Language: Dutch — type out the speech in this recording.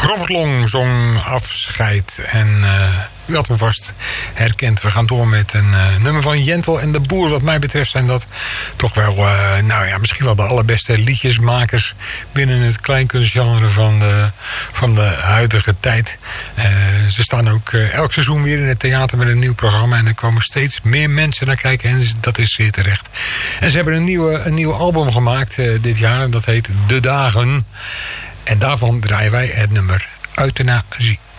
Robert Long zong Afscheid. En u had hem vast herkend. We gaan door met een nummer van Jentel en de Boer. Wat mij betreft zijn dat toch wel, misschien wel de allerbeste liedjesmakers binnen het kleinkunstgenre van de huidige tijd. Ze staan ook elk seizoen weer in het theater met een nieuw programma. En er komen steeds meer mensen naar kijken. En dat is zeer terecht. En ze hebben een nieuw album gemaakt dit jaar. En dat heet De Dagen. En daarvan draaien wij het nummer Euthanasie.